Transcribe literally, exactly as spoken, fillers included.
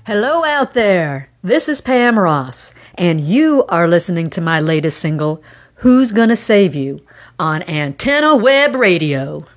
Hello out there. This is Pam Ross, and you are listening to my latest single, Who's Gonna Save You, on Antenna Web Radio.